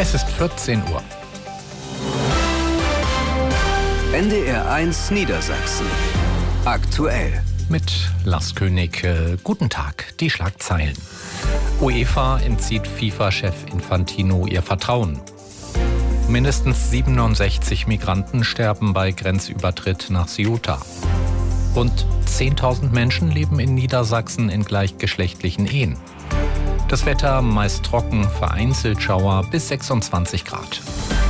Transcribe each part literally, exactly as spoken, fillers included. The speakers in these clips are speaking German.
Es ist vierzehn Uhr. N D R eins Niedersachsen. Aktuell. Mit Lars König. Äh, guten Tag, die Schlagzeilen. UEFA entzieht FIFA-Chef Infantino ihr Vertrauen. Mindestens siebenundsechzig Migranten sterben bei Grenzübertritt nach Ceuta. Rund zehntausend Menschen leben in Niedersachsen in gleichgeschlechtlichen Ehen. Das Wetter meist trocken, vereinzelt Schauer bis sechsundzwanzig Grad.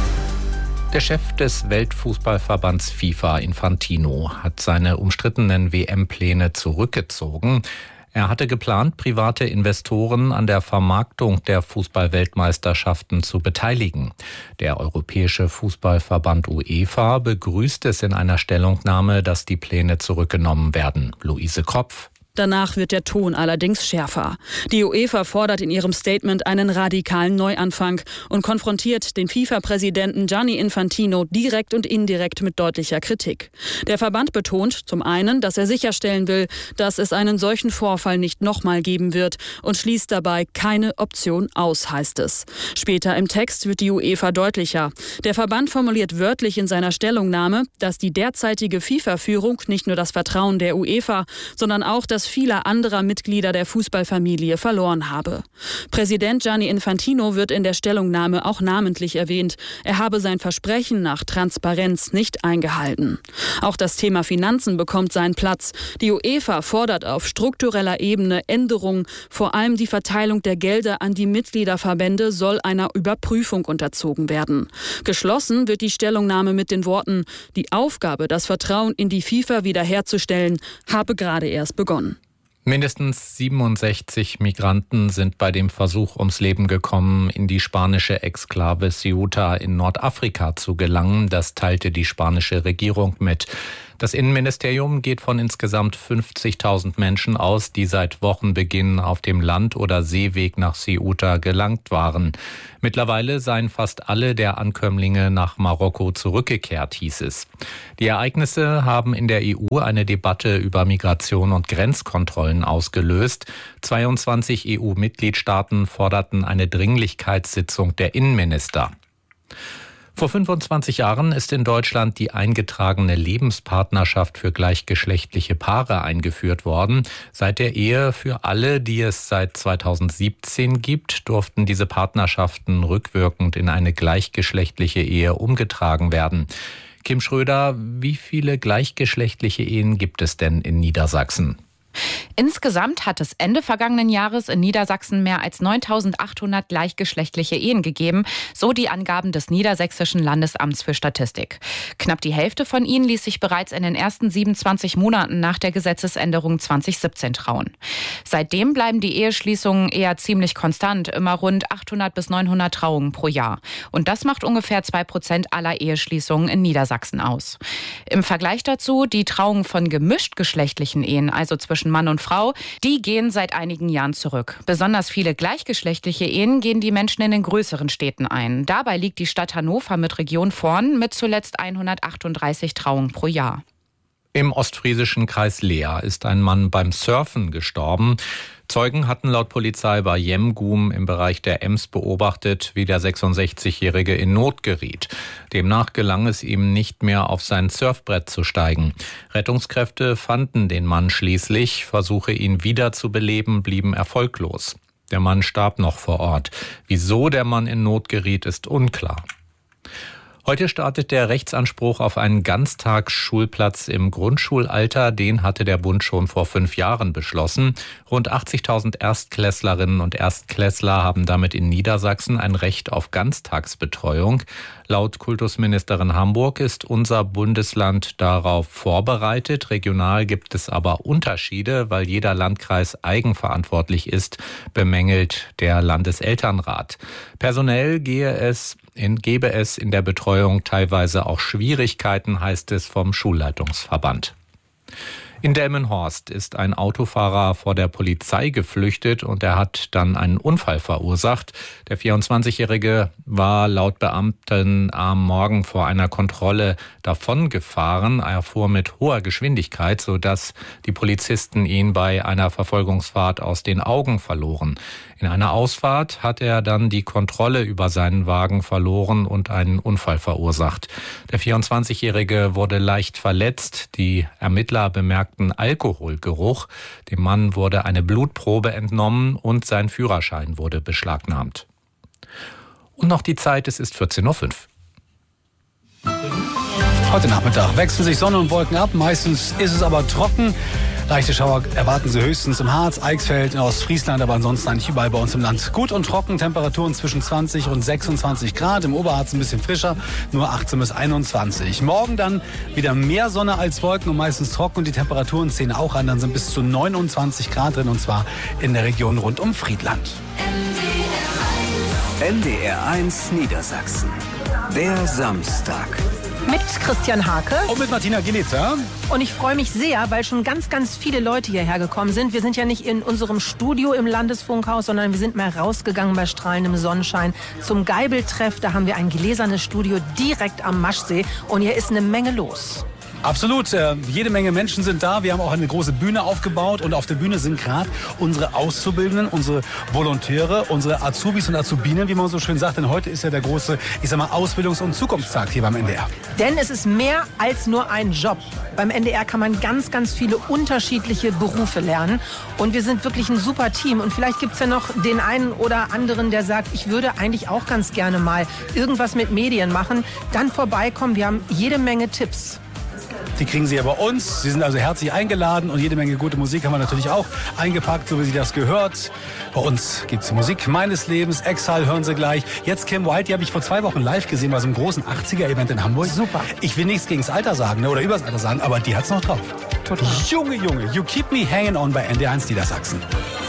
Der Chef des Weltfußballverbands FIFA, Infantino, hat seine umstrittenen W M-Pläne zurückgezogen. Er hatte geplant, private Investoren an der Vermarktung der Fußball-Weltmeisterschaften zu beteiligen. Der Europäische Fußballverband UEFA begrüßt es in einer Stellungnahme, dass die Pläne zurückgenommen werden. Luise Kropf. Danach wird der Ton allerdings schärfer. Die UEFA fordert in ihrem Statement einen radikalen Neuanfang und konfrontiert den FIFA-Präsidenten Gianni Infantino direkt und indirekt mit deutlicher Kritik. Der Verband betont zum einen, dass er sicherstellen will, dass es einen solchen Vorfall nicht nochmal geben wird und schließt dabei keine Option aus, heißt es. Später im Text wird die UEFA deutlicher. Der Verband formuliert wörtlich in seiner Stellungnahme, dass die derzeitige FIFA-Führung nicht nur das Vertrauen der UEFA, sondern auch das vieler anderer Mitglieder der Fußballfamilie verloren habe. Präsident Gianni Infantino wird in der Stellungnahme auch namentlich erwähnt. Er habe sein Versprechen nach Transparenz nicht eingehalten. Auch das Thema Finanzen bekommt seinen Platz. Die UEFA fordert auf struktureller Ebene Änderungen. Vor allem die Verteilung der Gelder an die Mitgliederverbände soll einer Überprüfung unterzogen werden. Geschlossen wird die Stellungnahme mit den Worten: Die Aufgabe, das Vertrauen in die FIFA wiederherzustellen, habe gerade erst begonnen. Mindestens siebenundsechzig Migranten sind bei dem Versuch ums Leben gekommen, in die spanische Exklave Ceuta in Nordafrika zu gelangen. Das teilte die spanische Regierung mit. Das Innenministerium geht von insgesamt fünfzigtausend Menschen aus, die seit Wochenbeginn auf dem Land- oder Seeweg nach Ceuta gelangt waren. Mittlerweile seien fast alle der Ankömmlinge nach Marokko zurückgekehrt, hieß es. Die Ereignisse haben in der E U eine Debatte über Migration und Grenzkontrollen ausgelöst. zweiundzwanzig E U-Mitgliedstaaten forderten eine Dringlichkeitssitzung der Innenminister. Vor fünfundzwanzig Jahren ist in Deutschland die eingetragene Lebenspartnerschaft für gleichgeschlechtliche Paare eingeführt worden. Seit der Ehe für alle, die es seit zweitausendsiebzehn gibt, durften diese Partnerschaften rückwirkend in eine gleichgeschlechtliche Ehe umgetragen werden. Kim Schröder, wie viele gleichgeschlechtliche Ehen gibt es denn in Niedersachsen? Insgesamt hat es Ende vergangenen Jahres in Niedersachsen mehr als neuntausendachthundert gleichgeschlechtliche Ehen gegeben, so die Angaben des Niedersächsischen Landesamts für Statistik. Knapp die Hälfte von ihnen ließ sich bereits in den ersten siebenundzwanzig Monaten nach der Gesetzesänderung zweitausendsiebzehn trauen. Seitdem bleiben die Eheschließungen eher ziemlich konstant, immer rund achthundert bis neunhundert Trauungen pro Jahr. Und das macht ungefähr zwei Prozent aller Eheschließungen in Niedersachsen aus. Im Vergleich dazu die Trauungen von gemischtgeschlechtlichen Ehen, also zwischen Mann und Frau, die gehen seit einigen Jahren zurück. Besonders viele gleichgeschlechtliche Ehen gehen die Menschen in den größeren Städten ein. Dabei liegt die Stadt Hannover mit Region vorn mit zuletzt hundertachtunddreißig Trauungen pro Jahr. Im ostfriesischen Kreis Leer ist ein Mann beim Surfen gestorben. Zeugen hatten laut Polizei bei Jemgum im Bereich der Ems beobachtet, wie der sechsundsechzigjährige in Not geriet. Demnach gelang es ihm nicht mehr, auf sein Surfbrett zu steigen. Rettungskräfte fanden den Mann schließlich. Versuche, ihn wiederzubeleben, blieben erfolglos. Der Mann starb noch vor Ort. Wieso der Mann in Not geriet, ist unklar. Heute startet der Rechtsanspruch auf einen Ganztagsschulplatz im Grundschulalter. Den hatte der Bund schon vor fünf Jahren beschlossen. Rund achtzigtausend Erstklässlerinnen und Erstklässler haben damit in Niedersachsen ein Recht auf Ganztagsbetreuung. Laut Kultusministerin Hamburg ist unser Bundesland darauf vorbereitet. Regional gibt es aber Unterschiede, weil jeder Landkreis eigenverantwortlich ist, bemängelt der Landeselternrat. Personell gehe es in, gebe es in der Betreuung teilweise auch Schwierigkeiten, heißt es vom Schulleitungsverband. In Delmenhorst ist ein Autofahrer vor der Polizei geflüchtet und er hat dann einen Unfall verursacht. Der vierundzwanzigjährige war laut Beamten am Morgen vor einer Kontrolle davongefahren. Er fuhr mit hoher Geschwindigkeit, sodass die Polizisten ihn bei einer Verfolgungsfahrt aus den Augen verloren. In einer Ausfahrt hat er dann die Kontrolle über seinen Wagen verloren und einen Unfall verursacht. Der vierundzwanzigjährige wurde leicht verletzt. Die Ermittler bemerkten Alkoholgeruch. Dem Mann wurde eine Blutprobe entnommen und sein Führerschein wurde beschlagnahmt. Und noch die Zeit, es ist vierzehn Uhr fünf. Heute Nachmittag wechseln sich Sonne und Wolken ab. Meistens ist es aber trocken. Leichte Schauer erwarten Sie höchstens im Harz, Eichsfeld, in Ostfriesland, aber ansonsten eigentlich überall bei uns im Land. Gut und trocken, Temperaturen zwischen zwanzig und sechsundzwanzig Grad. Im Oberharz ein bisschen frischer, nur achtzehn bis einundzwanzig. Morgen dann wieder mehr Sonne als Wolken und meistens trocken. Und die Temperaturen ziehen auch an, dann sind bis zu neunundzwanzig Grad drin, und zwar in der Region rund um Friedland. N D R eins Niedersachsen. Der Samstag. Mit Christian Hake. Und mit Martina Gilitzer. Und ich freue mich sehr, weil schon ganz, ganz viele Leute hierher gekommen sind. Wir sind ja nicht in unserem Studio im Landesfunkhaus, sondern wir sind mal rausgegangen bei strahlendem Sonnenschein zum Geibeltreff. Da haben wir ein gläsernes Studio direkt am Maschsee. Und hier ist eine Menge los. Absolut, äh, jede Menge Menschen sind da. Wir haben auch eine große Bühne aufgebaut und auf der Bühne sind gerade unsere Auszubildenden, unsere Volontäre, unsere Azubis und Azubinen, wie man so schön sagt. Denn heute ist ja der große, ich sag mal, Ausbildungs- und Zukunftstag hier beim N D R. Denn es ist mehr als nur ein Job. Beim N D R kann man ganz, ganz viele unterschiedliche Berufe lernen. Und wir sind wirklich ein super Team. Und vielleicht gibt's ja noch den einen oder anderen, der sagt, ich würde eigentlich auch ganz gerne mal irgendwas mit Medien machen. Dann vorbeikommen, wir haben jede Menge Tipps. Die kriegen Sie ja bei uns. Sie sind also herzlich eingeladen und jede Menge gute Musik haben wir natürlich auch eingepackt, so wie Sie das gehört. Bei uns gibt es Musik meines Lebens. Exile hören Sie gleich. Jetzt Kim Wilde, die habe ich vor zwei Wochen live gesehen bei so einem großen achtziger-Event in Hamburg. Super. Ich will nichts gegen das Alter sagen, ne, oder über das Alter sagen, aber die hat's noch drauf. Total. Junge, Junge, You Keep Me Hanging On bei N D R eins Niedersachsen.